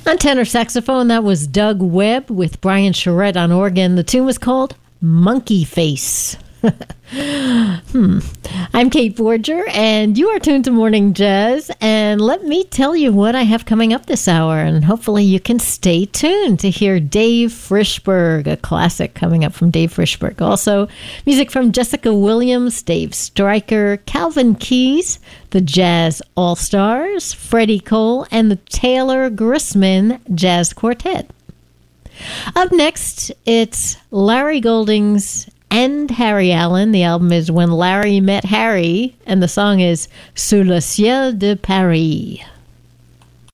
On tenor saxophone, that was Doug Webb with Brian Charette on organ. The tune was called Monkey Face. I'm Kate Forger, and you are tuned to Morning Jazz. And let me tell you what I have coming up this hour, and hopefully you can stay tuned to hear Dave Frishberg, a classic coming up from Dave Frishberg. Also, music from Jessica Williams, Dave Stryker, Calvin Keys, the Jazz All-Stars, Freddie Cole, and the Taylor Grissman Jazz Quartet. Up next, it's Larry Goldings and Harry Allen. The album is When Larry Met Harry, and the song is Sous le ciel de Paris.